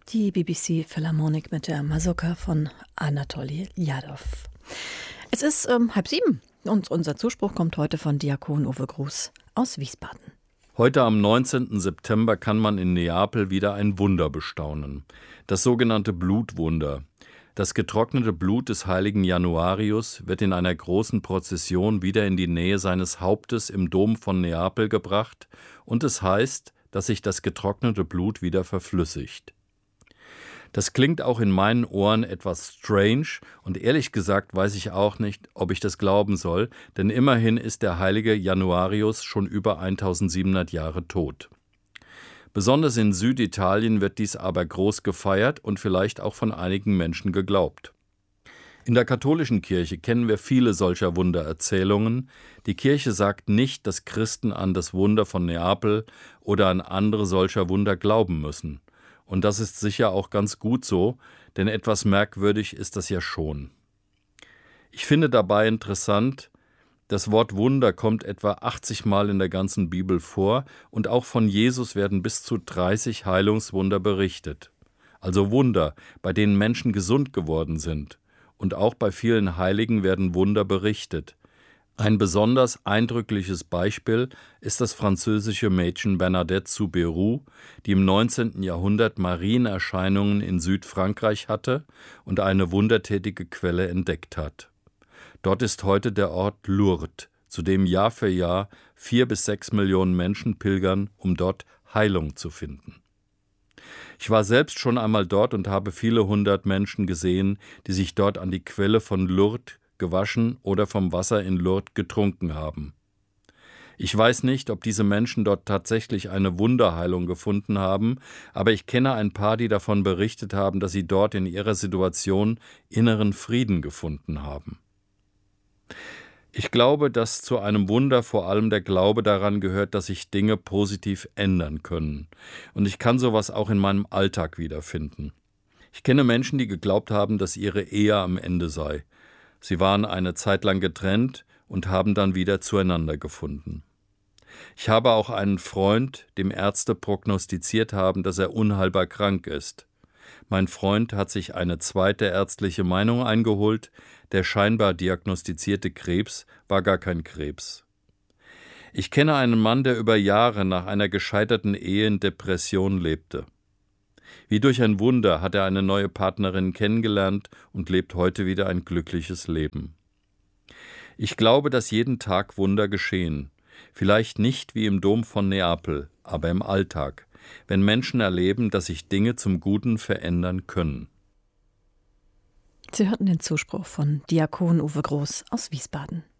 Die BBC Philharmonic mit der Mazurka von Anatoli Ljadow. Es ist 6:30 und unser Zuspruch kommt heute von Diakon Uwe Gruß aus Wiesbaden. Heute am 19. September kann man in Neapel wieder ein Wunder bestaunen. Das sogenannte Blutwunder. Das getrocknete Blut des heiligen Januarius wird in einer großen Prozession wieder in die Nähe seines Hauptes im Dom von Neapel gebracht und es heißt, dass sich das getrocknete Blut wieder verflüssigt. Das klingt auch in meinen Ohren etwas strange und ehrlich gesagt weiß ich auch nicht, ob ich das glauben soll, denn immerhin ist der heilige Januarius schon über 1700 Jahre tot. Besonders in Süditalien wird dies aber groß gefeiert und vielleicht auch von einigen Menschen geglaubt. In der katholischen Kirche kennen wir viele solcher Wundererzählungen. Die Kirche sagt nicht, dass Christen an das Wunder von Neapel oder an andere solcher Wunder glauben müssen. Und das ist sicher auch ganz gut so, denn etwas merkwürdig ist das ja schon. Ich finde dabei interessant, das Wort Wunder kommt etwa 80 Mal in der ganzen Bibel vor und auch von Jesus werden bis zu 30 Heilungswunder berichtet. Also Wunder, bei denen Menschen gesund geworden sind. Und auch bei vielen Heiligen werden Wunder berichtet. Ein besonders eindrückliches Beispiel ist das französische Mädchen Bernadette Soubirous, die im 19. Jahrhundert Marienerscheinungen in Südfrankreich hatte und eine wundertätige Quelle entdeckt hat. Dort ist heute der Ort Lourdes, zu dem Jahr für Jahr 4 bis 6 Millionen Menschen pilgern, um dort Heilung zu finden. Ich war selbst schon einmal dort und habe viele hundert Menschen gesehen, die sich dort an die Quelle von Lourdes gewaschen oder vom Wasser in Lourdes getrunken haben. Ich weiß nicht, ob diese Menschen dort tatsächlich eine Wunderheilung gefunden haben, aber ich kenne ein paar, die davon berichtet haben, dass sie dort in ihrer Situation inneren Frieden gefunden haben. Ich glaube, dass zu einem Wunder vor allem der Glaube daran gehört, dass sich Dinge positiv ändern können. Und ich kann sowas auch in meinem Alltag wiederfinden. Ich kenne Menschen, die geglaubt haben, dass ihre Ehe am Ende sei. Sie waren eine Zeit lang getrennt und haben dann wieder zueinander gefunden. Ich habe auch einen Freund, dem Ärzte prognostiziert haben, dass er unheilbar krank ist. Mein Freund hat sich eine zweite ärztliche Meinung eingeholt. Der scheinbar diagnostizierte Krebs war gar kein Krebs. Ich kenne einen Mann, der über Jahre nach einer gescheiterten Ehe in Depression lebte. Wie durch ein Wunder hat er eine neue Partnerin kennengelernt und lebt heute wieder ein glückliches Leben. Ich glaube, dass jeden Tag Wunder geschehen. Vielleicht nicht wie im Dom von Neapel, aber im Alltag, wenn Menschen erleben, dass sich Dinge zum Guten verändern können. Sie hörten den Zuspruch von Diakon Uwe Groß aus Wiesbaden.